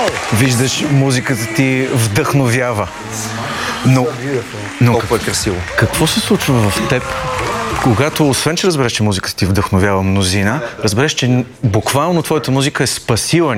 Виждаш, музиката ти вдъхновява. Но Толкова е красиво. какво се случва в теб, когато, освен че разбереш, че музиката ти вдъхновява мнозина, разбереш, че буквално твоята музика е спасила